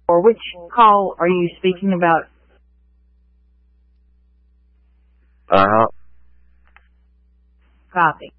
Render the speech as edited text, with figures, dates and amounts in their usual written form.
Or which call are you speaking about? Uh-huh. Copy.